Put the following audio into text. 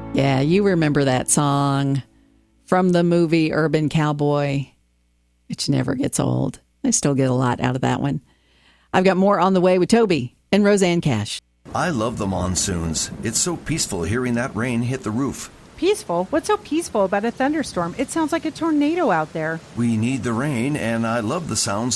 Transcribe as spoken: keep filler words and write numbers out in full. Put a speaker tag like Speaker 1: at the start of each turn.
Speaker 1: Yeah, you remember that song from the movie Urban Cowboy, which never gets old. I still get a lot out of that one. I've got more on the way with Toby and Roseanne Cash.
Speaker 2: I love the monsoons. It's so peaceful hearing that rain hit the roof.
Speaker 3: Peaceful? What's so peaceful about a thunderstorm? It sounds like a tornado out there.
Speaker 2: We need the rain, and I love the sounds